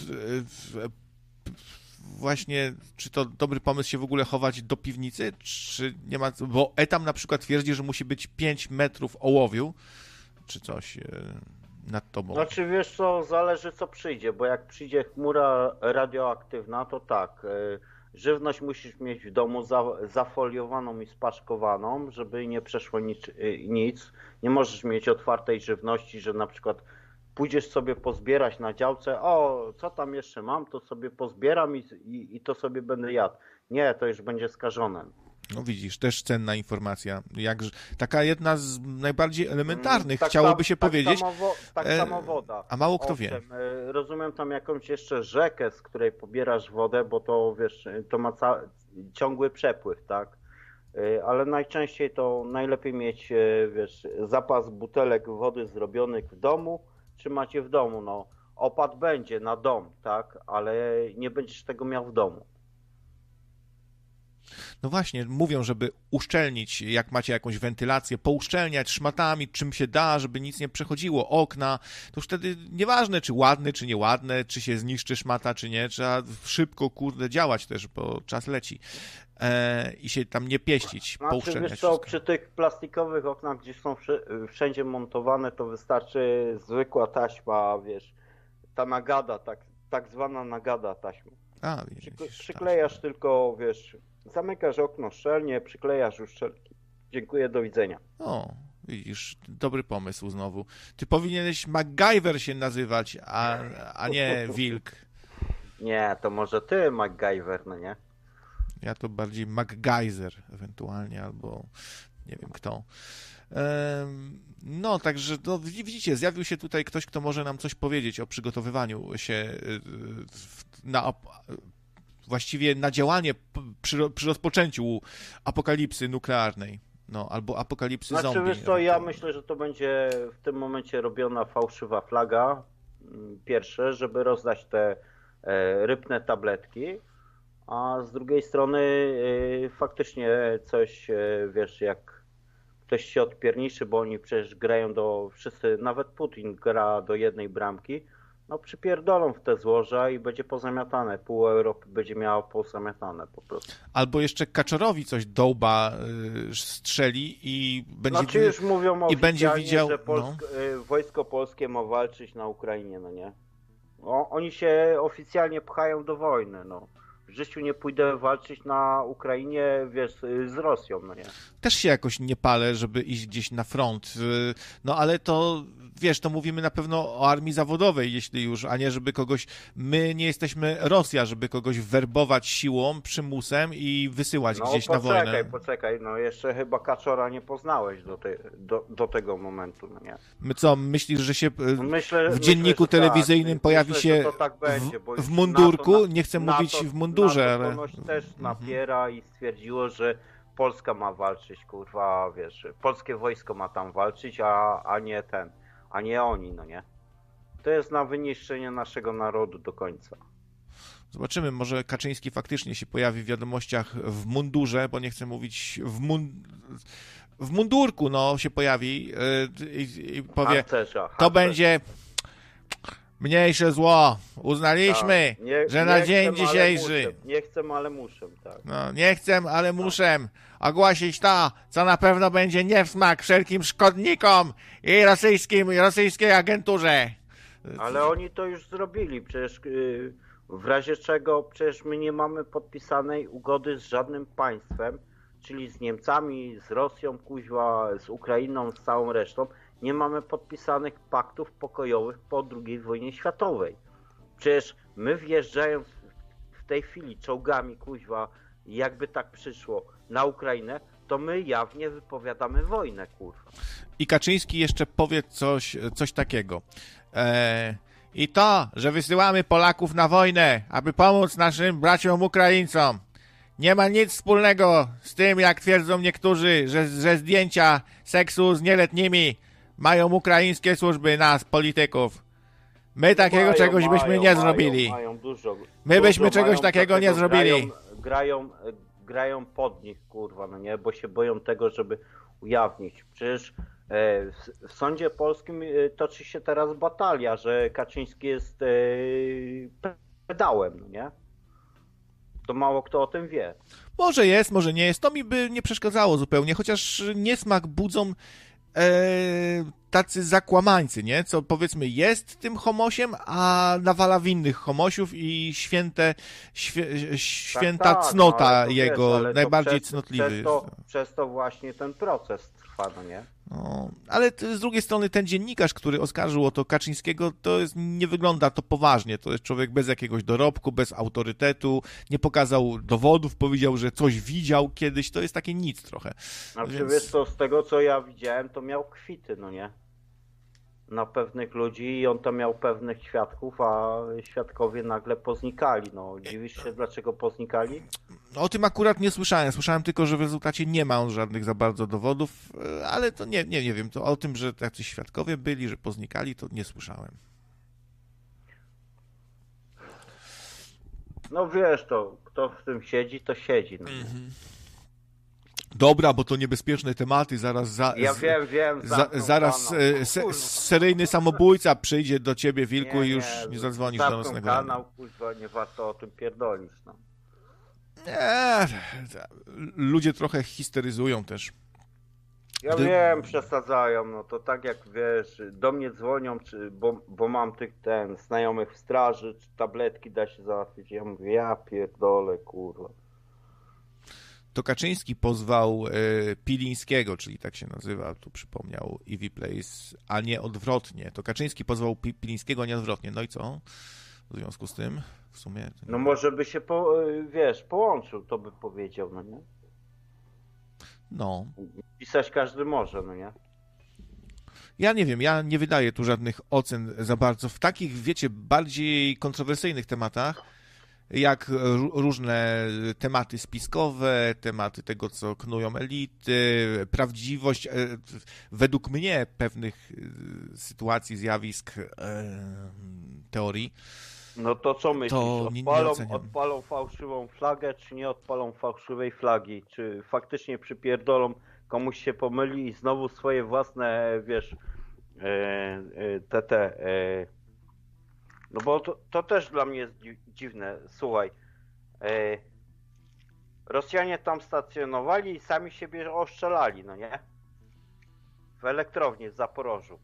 [SPEAKER 1] właśnie, czy to dobry pomysł się w ogóle chować do piwnicy, czy nie ma, bo Etam na przykład twierdzi, że musi być pięć metrów ołowiu, czy coś nad tobą.
[SPEAKER 2] Znaczy wiesz co, zależy co przyjdzie, bo jak przyjdzie chmura radioaktywna, to tak, żywność musisz mieć w domu za, zafoliowaną i spaszkowaną, żeby nie przeszło nic, nic, nie możesz mieć otwartej żywności, że na przykład pójdziesz sobie pozbierać na działce, o, co tam jeszcze mam, to sobie pozbieram i, i, i to sobie będę jadł. Nie, to już będzie skażone.
[SPEAKER 1] No widzisz, też cenna informacja. Jak, taka jedna z najbardziej elementarnych,
[SPEAKER 2] tak
[SPEAKER 1] chciałoby
[SPEAKER 2] tam,
[SPEAKER 1] się
[SPEAKER 2] tak
[SPEAKER 1] powiedzieć.
[SPEAKER 2] Samo wo, tak
[SPEAKER 1] e,
[SPEAKER 2] samo woda.
[SPEAKER 1] A mało kto
[SPEAKER 2] Owszem,
[SPEAKER 1] wie.
[SPEAKER 2] Rozumiem tam jakąś jeszcze rzekę, z której pobierasz wodę, bo to wiesz, to ma ca- ciągły przepływ, tak? Ale najczęściej to najlepiej mieć, wiesz, zapas butelek wody zrobionych w domu, trzymać je w domu, no. Opad będzie na dom, tak? Ale nie będziesz tego miał w domu.
[SPEAKER 1] No właśnie, mówią, żeby uszczelnić, jak macie jakąś wentylację, pouszczelniać szmatami, czym się da, żeby nic nie przechodziło, okna, to już wtedy nieważne, czy ładne, czy nieładne, czy się zniszczy szmata, czy nie, trzeba szybko, kurde, działać też, bo czas leci e, i się tam nie pieścić,
[SPEAKER 2] znaczy,
[SPEAKER 1] pouszczelniać
[SPEAKER 2] wiesz co,
[SPEAKER 1] wszystko.
[SPEAKER 2] przy tych plastikowych oknach, gdzie są wszędzie montowane, to wystarczy zwykła taśma, wiesz, ta nagada, tak, tak zwana nagada taśma.
[SPEAKER 1] A,
[SPEAKER 2] Przykle- przyklejasz tak. tylko, wiesz, zamykasz okno szczelnie, przyklejasz uszczelki. Dziękuję, do widzenia.
[SPEAKER 1] O, widzisz, dobry pomysł znowu. Ty powinieneś MacGyver się nazywać, a, a nie Wilk.
[SPEAKER 2] Nie, to może ty MacGyver, no nie?
[SPEAKER 1] Ja to bardziej MacGyzer ewentualnie, albo nie wiem kto. Ehm, no, także no, widzicie, zjawił się tutaj ktoś, kto może nam coś powiedzieć o przygotowywaniu się na właściwie na działanie przy, przy rozpoczęciu apokalipsy nuklearnej, no, albo apokalipsy
[SPEAKER 2] znaczy,
[SPEAKER 1] zombie.
[SPEAKER 2] Wiesz co, ja myślę, że to będzie w tym momencie robiona fałszywa flaga, pierwsze, żeby rozdać te e, rybne tabletki, a z drugiej strony e, faktycznie coś, e, wiesz, jak ktoś się odpierniczy, bo oni przecież grają do, wszyscy, nawet Putin gra do jednej bramki, no przypierdolą w te złoża i będzie pozamiatane. Pół Europy będzie miało pozamiatane po prostu.
[SPEAKER 1] Albo jeszcze Kaczorowi coś do łba y, strzeli i będzie,
[SPEAKER 2] znaczy już mówią
[SPEAKER 1] i będzie widział,
[SPEAKER 2] że Polsk, no. wojsko polskie ma walczyć na Ukrainie, no nie? O, oni się oficjalnie pchają do wojny, no. W życiu nie pójdę walczyć na Ukrainie, wiesz, z Rosją, no nie?
[SPEAKER 1] Też się jakoś nie palę, żeby iść gdzieś na front. No ale to, wiesz, to mówimy na pewno o armii zawodowej, jeśli już, a nie żeby kogoś... My nie jesteśmy Rosja, żeby kogoś werbować siłą, przymusem i wysyłać
[SPEAKER 2] no,
[SPEAKER 1] gdzieś
[SPEAKER 2] poczekaj,
[SPEAKER 1] na wojnę.
[SPEAKER 2] Poczekaj, poczekaj, no jeszcze chyba Kaczora nie poznałeś do, te, do, do tego momentu, no nie?
[SPEAKER 1] My co, myślisz, że się
[SPEAKER 2] myślę,
[SPEAKER 1] w dzienniku
[SPEAKER 2] myślę,
[SPEAKER 1] telewizyjnym
[SPEAKER 2] tak.
[SPEAKER 1] pojawi
[SPEAKER 2] myślę,
[SPEAKER 1] się
[SPEAKER 2] to tak będzie, bo
[SPEAKER 1] w, w mundurku?
[SPEAKER 2] NATO,
[SPEAKER 1] nie chcę
[SPEAKER 2] NATO,
[SPEAKER 1] mówić w mundurze,
[SPEAKER 2] NATO
[SPEAKER 1] ale...
[SPEAKER 2] ponoć też napiera i stwierdziło, że Polska ma walczyć, kurwa, wiesz, polskie wojsko ma tam walczyć, a, a nie ten. a nie oni, no nie? To jest na wyniszczenie naszego narodu do końca.
[SPEAKER 1] Zobaczymy, może Kaczyński faktycznie się pojawi w wiadomościach w mundurze, bo nie chcę mówić w, mund... w mundurku, no, się pojawi yy, i, i powie,
[SPEAKER 2] Harcerza, harcerza.
[SPEAKER 1] To będzie mniejsze zło. Uznaliśmy,
[SPEAKER 2] tak. nie,
[SPEAKER 1] że
[SPEAKER 2] nie
[SPEAKER 1] na dzień
[SPEAKER 2] chcę,
[SPEAKER 1] dzisiejszy
[SPEAKER 2] muszę. Nie chcę, ale muszę, tak.
[SPEAKER 1] no, nie chcę, ale muszę ogłosić to, co na pewno będzie nie w smak wszelkim szkodnikom i rosyjskim, i rosyjskiej agenturze.
[SPEAKER 2] Ale oni to już zrobili, przecież yy, w razie czego przecież my nie mamy podpisanej ugody z żadnym państwem, czyli z Niemcami, z Rosją, kuźwa, z Ukrainą, z całą resztą. Nie mamy podpisanych paktów pokojowych po drugiej wojnie światowej. Przecież my wjeżdżając w tej chwili czołgami, kuźwa, jakby tak przyszło, na Ukrainę, to my jawnie wypowiadamy wojnę, kurwa.
[SPEAKER 1] I Kaczyński jeszcze powie coś, coś takiego. E, I to, że wysyłamy Polaków na wojnę, aby pomóc naszym braciom Ukraińcom, nie ma nic wspólnego z tym, jak twierdzą niektórzy, że, że zdjęcia seksu z nieletnimi mają ukraińskie służby nas, polityków. My takiego
[SPEAKER 2] mają,
[SPEAKER 1] czegoś
[SPEAKER 2] mają,
[SPEAKER 1] byśmy nie
[SPEAKER 2] mają,
[SPEAKER 1] zrobili.
[SPEAKER 2] Mają dużo,
[SPEAKER 1] My
[SPEAKER 2] dużo
[SPEAKER 1] byśmy czegoś
[SPEAKER 2] mają,
[SPEAKER 1] takiego nie zrobili.
[SPEAKER 2] Grają, grają, grają pod nich, kurwa, no nie, bo się boją tego, żeby ujawnić. Przecież e, w, w sądzie polskim e, toczy się teraz batalia, że Kaczyński jest e, pedałem, no nie? To mało kto o tym wie.
[SPEAKER 1] Może jest, może nie jest. To mi by nie przeszkadzało zupełnie, chociaż niesmak budzą e, tacy zakłamańcy, nie? Co powiedzmy jest tym homosiem, a nawala winnych homosiów i święte, świe, święta
[SPEAKER 2] tak, tak,
[SPEAKER 1] cnota
[SPEAKER 2] no,
[SPEAKER 1] jego,
[SPEAKER 2] wiesz,
[SPEAKER 1] najbardziej
[SPEAKER 2] przez,
[SPEAKER 1] cnotliwy.
[SPEAKER 2] Przez to, przez to właśnie ten proces trwa, no nie?
[SPEAKER 1] No, ale z drugiej strony ten dziennikarz, który oskarżył o to Kaczyńskiego, to jest, nie wygląda to poważnie. To jest człowiek bez jakiegoś dorobku, bez autorytetu, nie pokazał dowodów, powiedział, że coś widział kiedyś. To jest takie nic trochę.
[SPEAKER 2] Znaczy,
[SPEAKER 1] Więc...
[SPEAKER 2] wiesz co, z tego co ja widziałem, to miał kwity, no nie? Na pewnych ludzi i on to miał pewnych świadków, a świadkowie nagle poznikali. No, dziwisz się, dlaczego poznikali?
[SPEAKER 1] O tym akurat nie słyszałem. Słyszałem tylko, że w rezultacie nie ma on żadnych za bardzo dowodów, ale to nie, nie, nie wiem. To o tym, że tacy świadkowie byli, że poznikali, to nie słyszałem.
[SPEAKER 2] No wiesz to, kto w tym siedzi, to siedzi. No.
[SPEAKER 1] Mhm. Dobra, bo to niebezpieczne tematy, zaraz za,
[SPEAKER 2] Ja wiem, wiem.
[SPEAKER 1] za, zaraz e, se, seryjny samobójca przyjdzie do ciebie, Wilku, nie, i już nie, nie zadzwonisz do nocnego
[SPEAKER 2] kanał, kurwa, nie warto o tym pierdolić. No.
[SPEAKER 1] Nie, ludzie trochę histeryzują też.
[SPEAKER 2] Ja Gdy... wiem, przesadzają, no to tak jak wiesz, do mnie dzwonią, czy, bo, bo mam tych ten znajomych w straży, czy tabletki da się załatwić. Ja mówię, ja pierdolę, kurwa.
[SPEAKER 1] To Kaczyński pozwał e, Pilińskiego, czyli tak się nazywa, tu przypomniał Ivy Place, a nie odwrotnie. To Kaczyński pozwał Pi- Pilińskiego, a nie odwrotnie. No i co? W związku z tym w sumie... Nie...
[SPEAKER 2] No może by się, po, wiesz, połączył, to by powiedział, no nie?
[SPEAKER 1] No.
[SPEAKER 2] Pisać każdy może, no nie?
[SPEAKER 1] Ja nie wiem, ja nie wydaję tu żadnych ocen za bardzo. W takich, wiecie, bardziej kontrowersyjnych tematach, jak różne tematy spiskowe, tematy tego, co knują elity, prawdziwość według mnie pewnych sytuacji, zjawisk, teorii.
[SPEAKER 2] No to co myślisz?
[SPEAKER 1] To nie,
[SPEAKER 2] odpalą,
[SPEAKER 1] nie
[SPEAKER 2] odpalą fałszywą flagę, czy nie odpalą fałszywej flagi? Czy faktycznie przypierdolą, komuś się pomyli i znowu swoje własne, wiesz, te, te, no bo to, to też dla mnie jest dziwne. Słuchaj, Rosjanie tam stacjonowali i sami siebie oszczelali, no nie? W elektrowni w Zaporożu.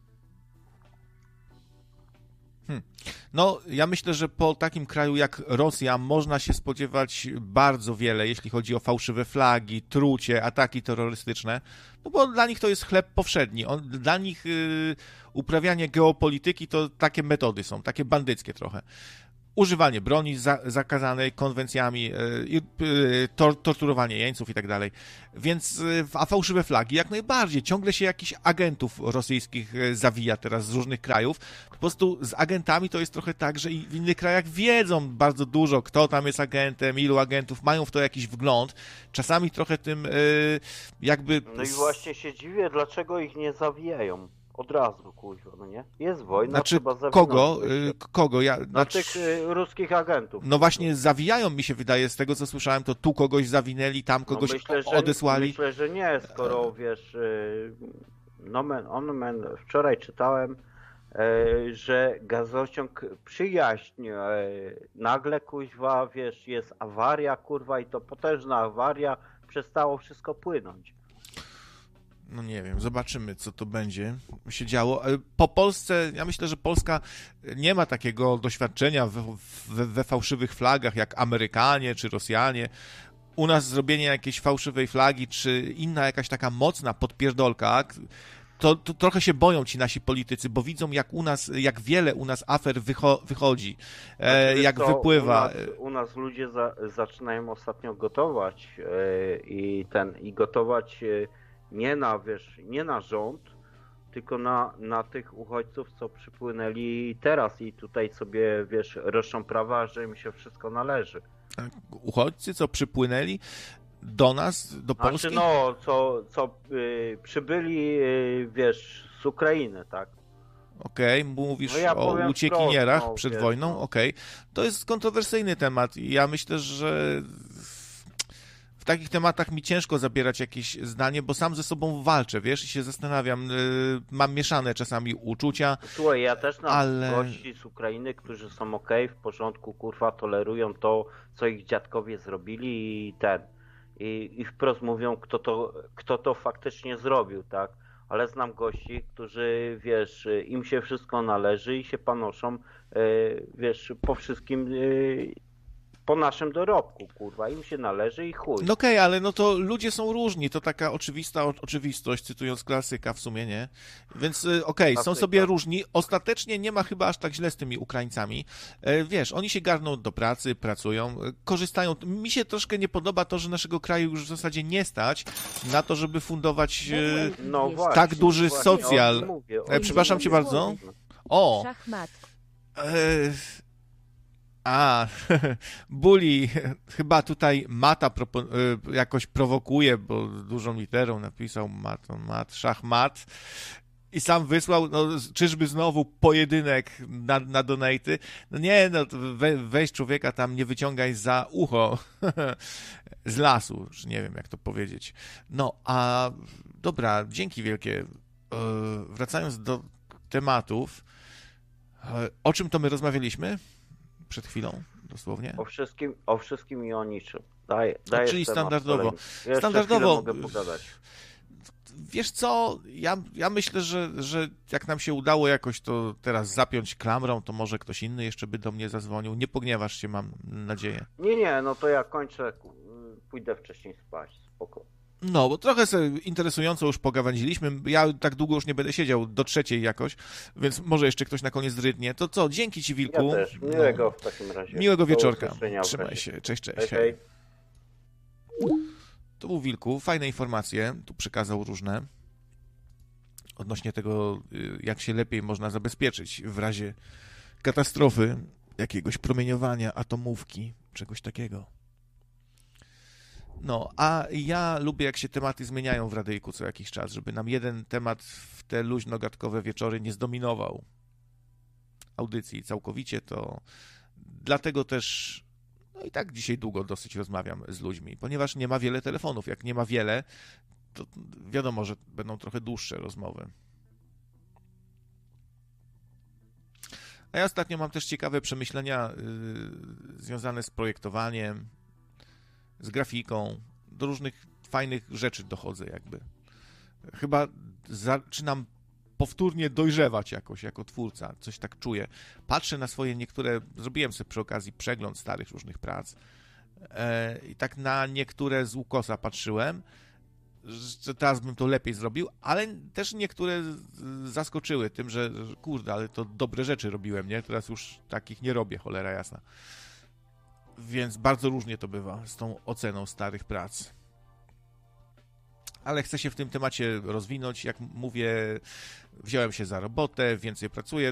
[SPEAKER 1] Hmm. No, ja myślę, że po takim kraju jak Rosja można się spodziewać bardzo wiele, jeśli chodzi o fałszywe flagi, trucie, ataki terrorystyczne, no bo dla nich to jest chleb powszedni. On, dla nich yy, uprawianie geopolityki to takie metody są, takie bandyckie trochę. Używanie broni za, zakazanej konwencjami, yy, yy, tor, torturowanie jeńców i tak dalej. Więc, yy, a fałszywe flagi jak najbardziej. Ciągle się jakichś agentów rosyjskich yy, zawija teraz z różnych krajów. Po prostu z agentami to jest trochę tak, że i w innych krajach wiedzą bardzo dużo, kto tam jest agentem, ilu agentów, mają w to jakiś wgląd. Czasami trochę tym yy, jakby...
[SPEAKER 2] No i właśnie się dziwię, dlaczego ich nie zawijają. Od razu, kuźwa, no nie? Jest wojna,
[SPEAKER 1] Znaczy,
[SPEAKER 2] trzeba zawinąć.
[SPEAKER 1] kogo? Y, kogo? Ja,
[SPEAKER 2] Na
[SPEAKER 1] znaczy,
[SPEAKER 2] tych y, ruskich agentów.
[SPEAKER 1] no właśnie zawijają, mi się wydaje, z tego co słyszałem, to tu kogoś zawinęli, tam kogoś
[SPEAKER 2] no myślę, że,
[SPEAKER 1] odesłali.
[SPEAKER 2] Myślę, że nie, skoro wiesz, y, nomen omen, wczoraj czytałem, y, że gazociąg przyjaźń, y, nagle kuźwa, wiesz, jest awaria, kurwa, i to potężna awaria, przestało wszystko płynąć.
[SPEAKER 1] No nie wiem, zobaczymy, co to będzie się działo. Po Polsce, ja myślę, że Polska nie ma takiego doświadczenia we, we, we fałszywych flagach, jak Amerykanie czy Rosjanie. U nas zrobienie jakiejś fałszywej flagi, czy inna jakaś taka mocna podpierdolka, to, to trochę się boją ci nasi politycy, bo widzą, jak u nas, jak wiele u nas afer wycho wychodzi, e,
[SPEAKER 2] Znaczy,
[SPEAKER 1] jak
[SPEAKER 2] to
[SPEAKER 1] wypływa.
[SPEAKER 2] U nas, u nas ludzie za, zaczynają ostatnio gotować e, i ten, i gotować e, nie na, wiesz, nie na rząd, tylko na, na tych uchodźców, co przypłynęli teraz i tutaj sobie, wiesz, roszczą prawa, że im się wszystko należy.
[SPEAKER 1] Uchodźcy, co przypłynęli do nas, do Polski?
[SPEAKER 2] Znaczy, no, co, co y, przybyli, y, wiesz, z Ukrainy, tak?
[SPEAKER 1] Okej, okay, mówisz
[SPEAKER 2] no ja
[SPEAKER 1] o uciekinierach
[SPEAKER 2] wprost, no,
[SPEAKER 1] przed
[SPEAKER 2] wiesz,
[SPEAKER 1] wojną,
[SPEAKER 2] no.
[SPEAKER 1] okej. Okay. To jest kontrowersyjny temat i ja myślę, że w takich tematach mi ciężko zabierać jakieś zdanie, bo sam ze sobą walczę, wiesz, i się zastanawiam, yy, mam mieszane czasami uczucia.
[SPEAKER 2] Słuchaj, ja też mam
[SPEAKER 1] ale...
[SPEAKER 2] gości z Ukrainy, którzy są okej, okay, w porządku, kurwa, tolerują to, co ich dziadkowie zrobili i ten, i, i wprost mówią, kto to, kto to faktycznie zrobił, tak? Ale znam gości, którzy, wiesz, im się wszystko należy i się panoszą, yy, wiesz, po wszystkim, yy, po naszym dorobku, kurwa, im się należy i chuj.
[SPEAKER 1] No okej, okay, ale no to ludzie są różni, to taka oczywista o, oczywistość, cytując klasyka w sumie, nie? Więc okej, okay, są sobie różni. Ostatecznie nie ma chyba aż tak źle z tymi Ukraińcami. E, wiesz, oni się garną do pracy, pracują, korzystają. Mi się troszkę nie podoba to, że naszego kraju już w zasadzie nie stać na to, żeby fundować e,
[SPEAKER 2] no właśnie,
[SPEAKER 1] tak duży
[SPEAKER 2] właśnie,
[SPEAKER 1] socjal.
[SPEAKER 2] Mówię,
[SPEAKER 1] e, przepraszam cię bardzo. O!
[SPEAKER 3] Szachmat.
[SPEAKER 1] E, A, Bully chyba tutaj Mata jakoś prowokuje, bo dużą literą napisał mat, mat, szachmat i sam wysłał, no czyżby znowu pojedynek na, na donaty? No nie, no we, weź człowieka tam, nie wyciągaj za ucho z lasu, już nie wiem jak to powiedzieć. No, a dobra, dzięki wielkie. Wracając do tematów, o czym to my rozmawialiśmy? Przed chwilą, dosłownie.
[SPEAKER 2] O wszystkim, o wszystkim i o niczym. Daj, daj
[SPEAKER 1] czyli standardowo.
[SPEAKER 2] Jeszcze
[SPEAKER 1] standardowo
[SPEAKER 2] mogę pogadać.
[SPEAKER 1] Wiesz co, ja, ja myślę, że, że jak nam się udało jakoś to teraz zapiąć klamrą, to może ktoś inny jeszcze by do mnie zadzwonił. Nie pogniewasz się, mam nadzieję.
[SPEAKER 2] Nie, nie, no to ja kończę, pójdę wcześniej spać, spoko.
[SPEAKER 1] No, bo trochę sobie interesująco już pogawędziliśmy. Ja tak długo już nie będę siedział, do trzeciej jakoś, więc może jeszcze ktoś na koniec rydnie. To co, dzięki ci, Wilku.
[SPEAKER 2] Ja też, miłego no, w takim razie.
[SPEAKER 1] Miłego wieczorka. Trzymaj się, cześć, cześć.
[SPEAKER 2] Hej, hej.
[SPEAKER 1] To był Wilku, fajne informacje, tu przekazał różne odnośnie tego, jak się lepiej można zabezpieczyć w razie katastrofy, jakiegoś promieniowania, atomówki, czegoś takiego. No, a ja lubię, jak się tematy zmieniają w radyjku co jakiś czas, żeby nam jeden temat w te luźno-gadkowe wieczory nie zdominował audycji całkowicie, to dlatego też, no i tak dzisiaj długo dosyć rozmawiam z ludźmi, ponieważ nie ma wiele telefonów. Jak nie ma wiele, to wiadomo, że będą trochę dłuższe rozmowy. A ja ostatnio mam też ciekawe przemyślenia yy, związane z projektowaniem, z grafiką, do różnych fajnych rzeczy dochodzę jakby. Chyba zaczynam powtórnie dojrzewać jakoś jako twórca, coś tak czuję. Patrzę na swoje niektóre, zrobiłem sobie przy okazji przegląd starych różnych prac e, i tak na niektóre z ukosa patrzyłem, że teraz bym to lepiej zrobił, ale też niektóre zaskoczyły tym, że, że kurde, ale to dobre rzeczy robiłem, nie? Teraz już takich nie robię, cholera jasna. Więc bardzo różnie to bywa z tą oceną starych prac. Ale chcę się w tym temacie rozwinąć. Jak mówię, wziąłem się za robotę, więcej pracuję.